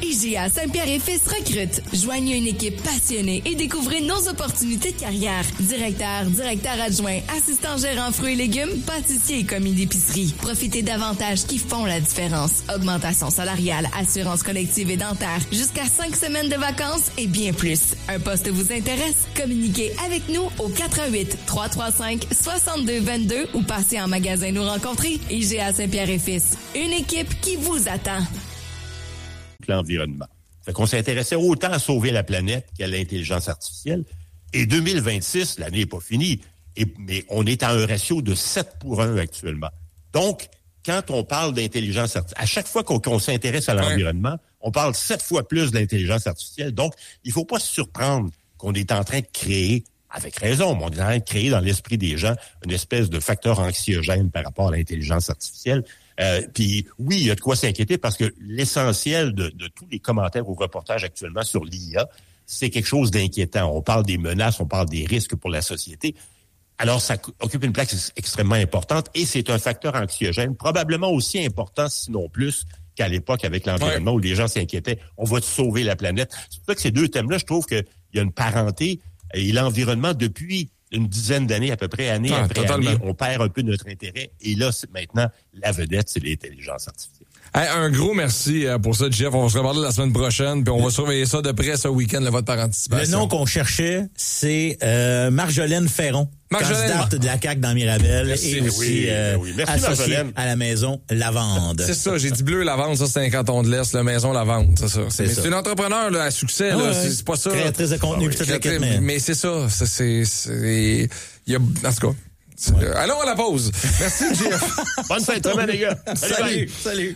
IGA Saint-Pierre-et-Fils recrute. Joignez une équipe passionnée et découvrez nos opportunités de carrière. Directeur adjoint, assistant gérant fruits et légumes, pâtissier et commis d'épicerie. Profitez d'avantages qui font la différence. Augmentation salariale, assurance collective et dentaire, jusqu'à 5 semaines de vacances et bien plus. Un poste vous intéresse? Communiquez avec nous au 88 335 62 22 ou passez en magasin nous rencontrer. IGA Saint-Pierre-et-Fils. Une équipe qui vous attend. L'environnement. Fait qu'on s'intéressait autant à sauver la planète qu'à l'intelligence artificielle. Et 2026, l'année n'est pas finie, mais on est à un ratio de 7:1 actuellement. Donc, quand on parle d'intelligence artificielle, à chaque fois qu'on s'intéresse à l'environnement, on parle 7 fois plus d'intelligence artificielle. Donc, il ne faut pas se surprendre qu'on est en train de créer, avec raison, mais on est en train de créer dans l'esprit des gens une espèce de facteur anxiogène par rapport à l'intelligence artificielle. Puis oui, il y a de quoi s'inquiéter parce que l'essentiel de tous les commentaires ou reportages actuellement sur l'IA, c'est quelque chose d'inquiétant. On parle des menaces, on parle des risques pour la société. Alors, ça occupe une place extrêmement importante et c'est un facteur anxiogène, probablement aussi important, sinon plus, qu'à l'époque avec l'environnement où les gens s'inquiétaient. On va sauver la planète. C'est pour ça que ces deux thèmes-là, je trouve qu'il y a une parenté et l'environnement depuis une dizaine d'années à peu près, année après année, on perd un peu notre intérêt. Et là, maintenant, la vedette, c'est l'intelligence artificielle. Hey, un gros merci pour ça, Jeff. On va se reparler la semaine prochaine, puis on va surveiller ça de près ce week-end, le vote par anticipation. Le nom qu'on cherchait, c'est Marjolaine Ferron, candidate de la CAQ dans Mirabel et aussi associée à la maison Lavande. C'est ça, j'ai dit bleu Lavande, ça c'est un canton de l'Est, la maison Lavande, c'est ça. C'est une entrepreneur là, à succès, là, c'est pas ça. Créatrice de contenu, puis toute la quête. Mais c'est ça, il y a, en tout cas. Allons à la pause. Merci, Jeff. Bonne fin de semaine, les gars. Salut.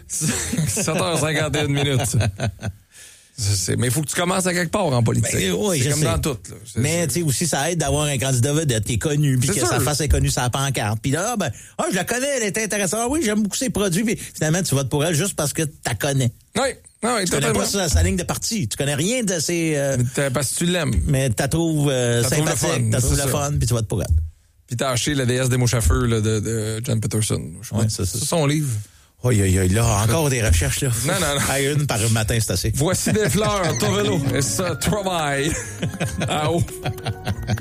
7h51 minutes. Mais il faut que tu commences à quelque part en politique. Oui, c'est comme dans tout. Là. Mais tu sais aussi, ça aide d'avoir un candidat vedette qui est connu, puis que sa face est connue sur la pancarte. Puis là, je la connais, elle est intéressante. Oui, j'aime beaucoup ses produits. Puis finalement, tu votes pour elle juste parce que tu la connais. Oui. Non, tu connais pas sa ligne de parti. Tu connais rien de ses... parce que tu l'aimes. Mais tu la trouves sympathique, tu trouves le fun, puis tu votes pour elle. Puis t'as acheté La déesse des mouches à feu là, de John Peterson. Ouais, c'est son livre. Là, encore des recherches, là. Non. À une par matin, c'est assez. Voici des fleurs, ton vélo. Et ça, travail. Ah oh.